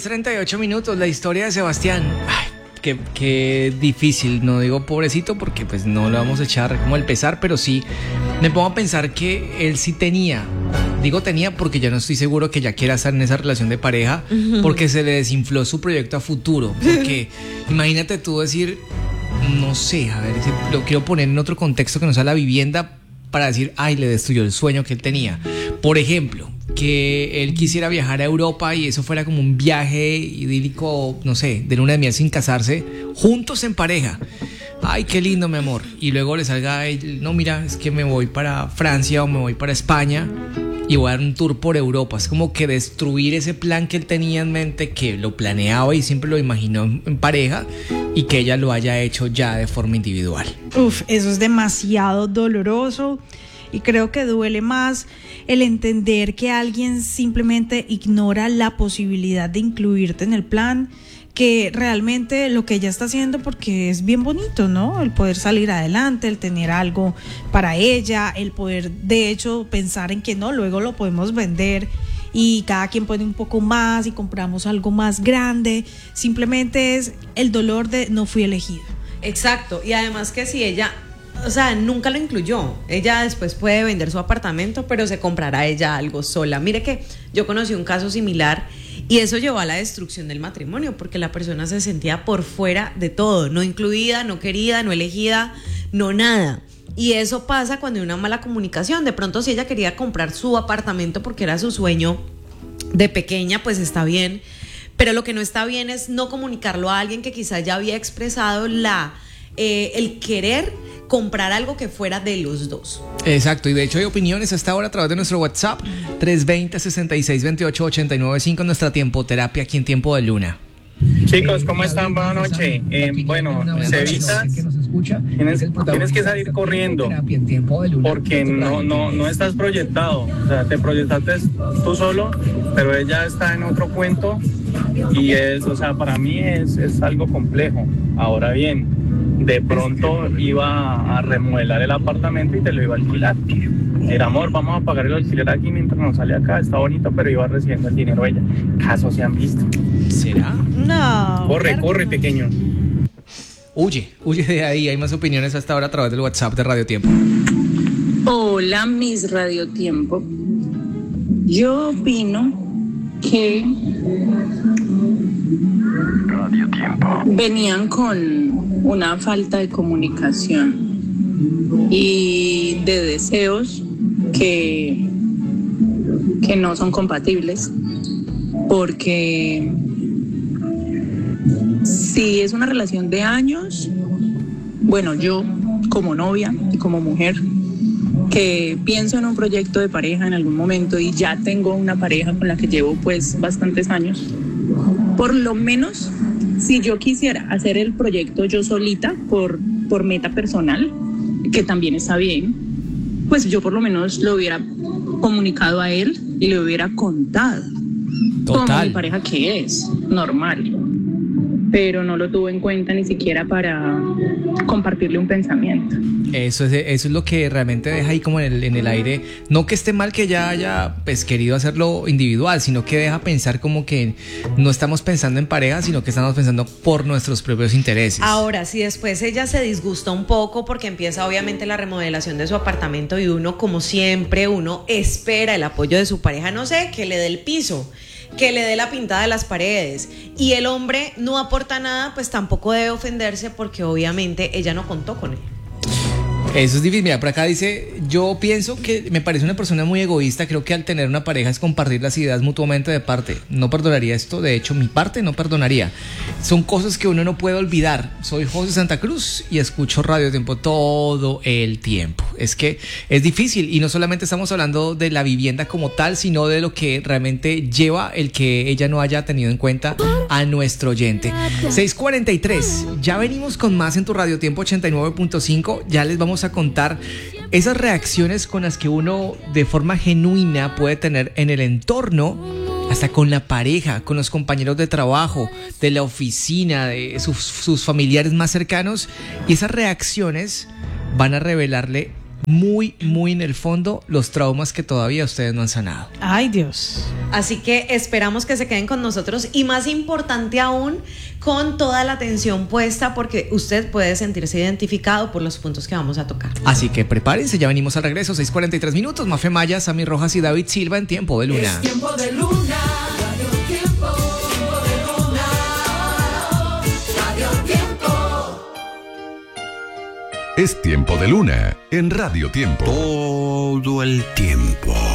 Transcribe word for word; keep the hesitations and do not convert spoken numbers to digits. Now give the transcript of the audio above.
treinta y ocho minutos, la historia de Sebastián. Ay, qué, qué difícil, no digo pobrecito porque pues no le vamos a echar como el pesar, pero sí me pongo a pensar que él sí tenía, digo tenía porque ya no estoy seguro que ya quiera estar en esa relación de pareja, uh-huh. porque se le desinfló su proyecto a futuro, porque imagínate tú decir, no sé, a ver, lo quiero poner en otro contexto que no sea la vivienda para decir, ay, le destruyó el sueño que él tenía. Por ejemplo, que él quisiera viajar a Europa y eso fuera como un viaje idílico, no sé, de luna de miel sin casarse, juntos en pareja. Ay, qué lindo, mi amor. Y luego le salga, no, mira, es que me voy para Francia o me voy para España y voy a dar un tour por Europa. Es como que destruir ese plan que él tenía en mente, que lo planeaba y siempre lo imaginó en pareja, y que ella lo haya hecho ya de forma individual. Uf, eso es demasiado doloroso. Y creo que duele más el entender que alguien simplemente ignora la posibilidad de incluirte en el plan, que realmente lo que ella está haciendo, porque es bien bonito, ¿no? El poder salir adelante, el tener algo para ella, el poder, de hecho, pensar en que no, luego lo podemos vender y cada quien pone un poco más y compramos algo más grande. Simplemente es el dolor de no fui elegido. Exacto, y además que si ella... O sea, nunca lo incluyó. Ella después puede vender su apartamento, pero se comprará ella algo sola. Mire que yo conocí un caso similar y eso llevó a la destrucción del matrimonio, porque la persona se sentía por fuera de todo, no incluida, no querida, no elegida, no nada. Y eso pasa cuando hay una mala comunicación. De pronto, si ella quería comprar su apartamento porque era su sueño de pequeña, pues está bien. Pero lo que no está bien es no comunicarlo a alguien que quizás ya había expresado la, eh, el querer comprar algo que fuera de los dos. Exacto, y de hecho hay opiniones hasta ahora a través de nuestro WhatsApp tres dos cero, seis seis dos ocho, ocho nueve cinco, nuestra Tiempoterapia aquí en Tiempo de Luna. Chicos, ¿cómo están? Buenas noches. Eh, bueno, Cevitas, tienes, tienes que salir corriendo porque no, no, no estás proyectado. O sea, te proyectaste tú solo, pero ella está en otro cuento y es, o sea, para mí es, es algo complejo. Ahora bien, de pronto iba a remodelar el apartamento y te lo iba a alquilar. Era, amor, vamos a pagar el alquiler aquí mientras nos sale acá, está bonito, pero iba recibiendo el dinero ella. Casos se han visto. ¿Será? No. Corre, claro, corre, pequeño. Huye, huye de ahí. Hay más opiniones hasta ahora a través del WhatsApp de Radio Tiempo. Hola, mis Radio Tiempo. Yo opino que Radio Tiempo venían con una falta de comunicación y de deseos que, que no son compatibles, porque si es una relación de años, bueno, yo como novia y como mujer que pienso en un proyecto de pareja en algún momento y ya tengo una pareja con la que llevo pues bastantes años, por lo menos si yo quisiera hacer el proyecto yo solita por, por meta personal, que también está bien, pues yo por lo menos lo hubiera comunicado a él y le hubiera contado. Total. Como mi pareja que es, normal. Pero no lo tuvo en cuenta ni siquiera para compartirle un pensamiento. Eso es, eso es lo que realmente deja ahí como en el, en el aire. No que esté mal que ella haya pues, querido hacerlo individual, sino que deja pensar como que no estamos pensando en pareja, sino que estamos pensando por nuestros propios intereses. Ahora, si después ella se disgusta un poco porque empieza obviamente la remodelación de su apartamento y uno, como siempre, uno espera el apoyo de su pareja, no sé, que le dé el piso, que le dé la pintada de las paredes, y el hombre no aporta nada, pues tampoco debe ofenderse porque obviamente ella no contó con él. Eso es difícil. Mira, por acá dice, yo pienso que me parece una persona muy egoísta. Creo que al tener una pareja es compartir las ideas mutuamente de parte. No perdonaría esto. De hecho, mi parte no perdonaría. Son cosas que uno no puede olvidar. Soy José Santa Cruz y escucho Radio Tiempo todo el tiempo. Es que es difícil y no solamente estamos hablando de la vivienda como tal, sino de lo que realmente lleva el que ella no haya tenido en cuenta a nuestro oyente. seis cuarenta y tres. Ya venimos con más en tu Radio Tiempo ochenta y nueve punto cinco. Ya les vamos a contar esas reacciones con las que uno de forma genuina puede tener en el entorno, hasta con la pareja, con los compañeros de trabajo, de la oficina, de sus, sus familiares más cercanos, y esas reacciones van a revelarle muy, muy en el fondo los traumas que todavía ustedes no han sanado. Ay, Dios. Así que esperamos que se queden con nosotros y más importante aún, con toda la atención puesta porque usted puede sentirse identificado por los puntos que vamos a tocar. Así que prepárense, ya venimos al regreso, seis cuarenta y tres minutos. Mafe Maya, Sammy Rojas y David Silva en Tiempo de Luna. Es Tiempo de Luna, Radio Tiempo, Tiempo de Luna, Radio Tiempo. Es Tiempo de Luna en Radio Tiempo. Todo el tiempo.